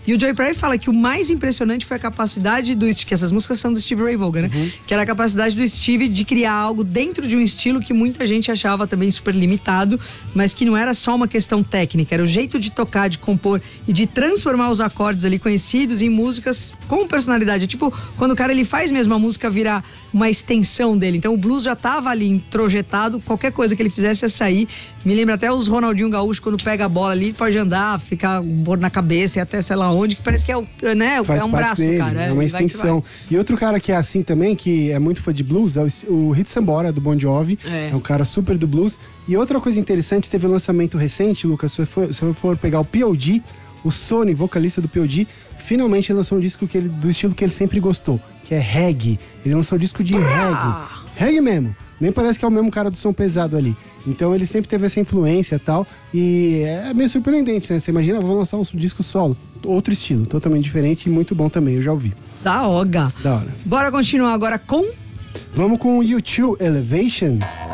E o Joey Perry fala que o mais impressionante foi a capacidade do Steve, que essas músicas são do Steve Ray Vaughan, né? Que era a capacidade do Steve de criar algo dentro de um estilo que muita gente achava também super limitado, mas que não era só uma questão técnica, era o jeito de tocar, de compor e de transformar os acordes ali conhecidos em músicas com personalidade. Tipo, quando o cara ele faz mesmo a música virar uma extensão dele. Então o blues já tava ali introjetado, qualquer coisa que ele fizesse ia sair. Me lembra até os Ronaldinho Gaúcho, quando pega a bola ali, pode andar, ficar na cabeça e até sei lá onde, que parece que é, né, faz é um parte braço, dele, cara. É uma extensão. E outro cara que é assim também, que é muito fã de blues, é o Hit Sambora, do Bon Jovi. É um cara super do blues. E outra coisa interessante, teve um lançamento recente, Lucas, se eu for pegar o P.O.D., o Sonny, vocalista do P.O.D., finalmente lançou um disco do estilo que ele sempre gostou, que é reggae. Ele lançou um disco de reggae. Reggae mesmo. Nem parece que é o mesmo cara do som pesado ali. Então ele sempre teve essa influência e tal. E é meio surpreendente, né? Você imagina, vou lançar um disco solo. Outro estilo, totalmente diferente e muito bom também, eu já ouvi. Da hora. Da hora. Bora continuar agora com... Vamos com o U2 Elevation.